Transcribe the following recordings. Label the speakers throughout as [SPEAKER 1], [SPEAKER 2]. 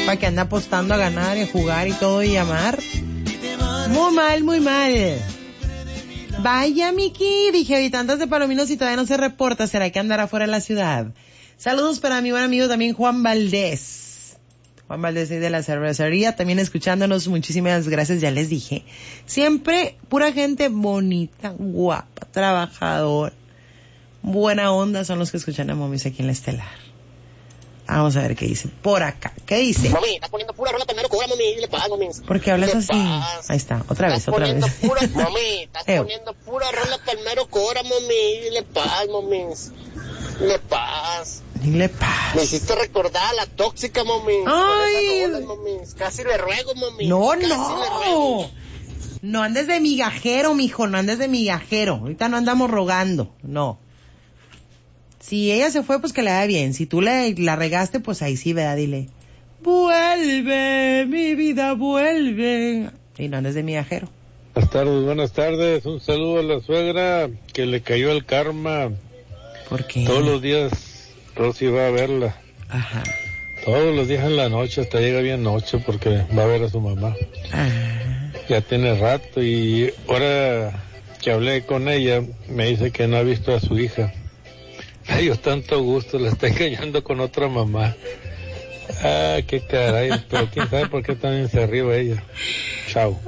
[SPEAKER 1] Para que anda apostando a ganar y a jugar y todo y llamar. Muy mal, muy mal. Vaya, Miki, dije, habitantes de Palomino, si todavía no se reporta, ¿será que andará fuera de la ciudad? Saludos para mi buen amigo también Juan Valdés. Juan Valdés de la cervecería, también escuchándonos, muchísimas gracias, ya les dije. Siempre pura gente bonita, guapa, trabajadora, buena onda son los que escuchan a Momis aquí en la Estelar. Vamos a ver qué dice por acá. ¿Qué dice?
[SPEAKER 2] Mami, estás poniendo pura rola primero cobra, mami. Dile paz, mami.
[SPEAKER 1] ¿Por qué hablas así? Ahí está, otra vez.
[SPEAKER 2] Mami, estás poniendo pura rola primero cobra, mami. Dile paz, mami. Dile paz.
[SPEAKER 1] Dile paz.
[SPEAKER 2] Me hiciste recordar a la tóxica, mami.
[SPEAKER 1] Ay.
[SPEAKER 2] Rolas, mami. Casi le ruego, mami.
[SPEAKER 1] No,
[SPEAKER 2] Casi
[SPEAKER 1] no.
[SPEAKER 2] le ruego.
[SPEAKER 1] No andes de migajero, mijo. No andes de migajero. Ahorita no andamos rogando. No. Si ella se fue, pues que le vaya bien. Si tú la regaste, pues ahí sí, ¿verdad? Dile, vuelve, mi vida, vuelve. Y no andes de migajero.
[SPEAKER 3] Buenas tardes. Un saludo a la suegra que le cayó el karma.
[SPEAKER 1] ¿Por qué?
[SPEAKER 3] Todos los días Rosy va a verla.
[SPEAKER 1] Ajá.
[SPEAKER 3] Todos los días en la noche, hasta llega bien noche porque va a ver a su mamá.
[SPEAKER 1] Ajá.
[SPEAKER 3] Ya tiene rato y ahora que hablé con ella, me dice que no ha visto a su hija. Me dio tanto gusto, la está engañando con otra mamá. Ah, qué caray, pero quién sabe por qué también se arriba ella. Chao.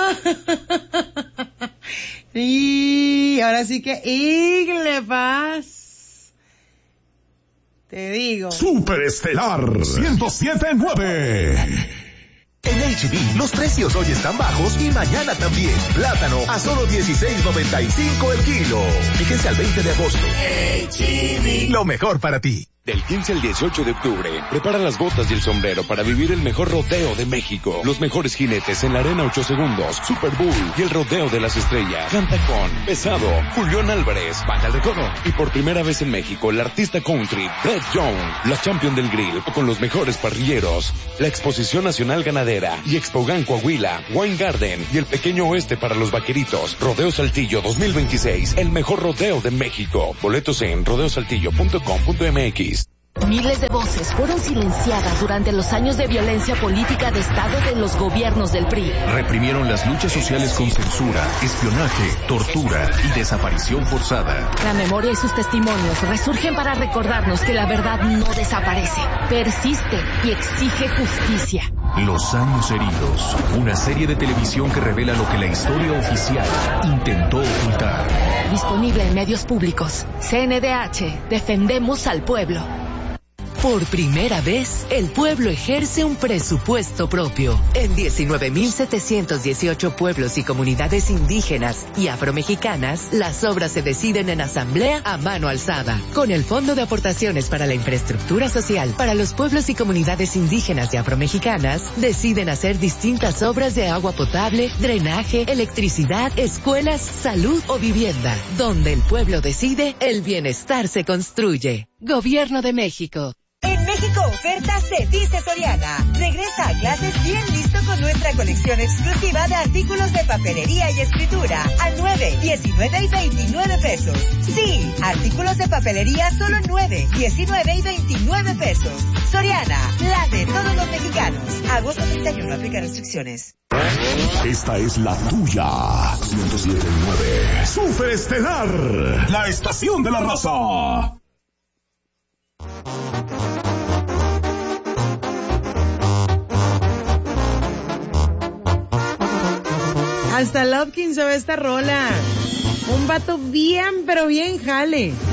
[SPEAKER 1] Y ahora sí que Igle Paz. Te digo.
[SPEAKER 4] Super Estelar 107.9.
[SPEAKER 5] En H-B, los precios hoy están bajos y mañana también. Plátano a solo $16.95 el kilo. Fíjense al 20 de agosto. H-B, lo mejor para ti.
[SPEAKER 6] Del 15 al 18 de octubre, prepara las botas y el sombrero para vivir el mejor rodeo de México. Los mejores jinetes en la Arena 8 Segundos, Super Bull y el Rodeo de las Estrellas. Canta con Pesado, Julián Álvarez, Banda El Recodo. Y por primera vez en México, el artista country, Brett Young, la champion del grill, con los mejores parrilleros. La Exposición Nacional Ganadera y Expogan Coahuila, Wine Garden y el Pequeño Oeste para los Vaqueritos. Rodeo Saltillo 2026, el mejor rodeo de México. Boletos en rodeosaltillo.com.mx.
[SPEAKER 7] Miles de voces fueron silenciadas durante los años de violencia política de Estado de los gobiernos del PRI.
[SPEAKER 4] Reprimieron las luchas sociales con censura, espionaje, tortura y desaparición forzada.
[SPEAKER 7] La memoria y sus testimonios resurgen para recordarnos que la verdad no desaparece, persiste y exige justicia.
[SPEAKER 4] Los años heridos, una serie de televisión que revela lo que la historia oficial intentó ocultar.
[SPEAKER 7] Disponible en medios públicos. CNDH, defendemos al pueblo.
[SPEAKER 8] Por primera vez, el pueblo ejerce un presupuesto propio. En 19.718 pueblos y comunidades indígenas y afromexicanas, las obras se deciden en asamblea a mano alzada. Con el Fondo de Aportaciones para la Infraestructura Social para los pueblos y comunidades indígenas y afromexicanas, deciden hacer distintas obras de agua potable, drenaje, electricidad, escuelas, salud o vivienda. Donde el pueblo decide, el bienestar se construye. Gobierno de México.
[SPEAKER 9] En México Oferta se dice Soriana. Regresa a clases bien listo con nuestra colección exclusiva de artículos de papelería y escritura a 9, 19 y 29 pesos. Sí, artículos de papelería solo 9, 19 y 29 pesos. Soriana, la de todos los mexicanos. Agosto 31, aplica restricciones.
[SPEAKER 4] Esta es la tuya. 107.9. Super Estelar, la estación de la raza.
[SPEAKER 1] Hasta Lopkins se ve esta rola. Un vato bien, pero bien jale.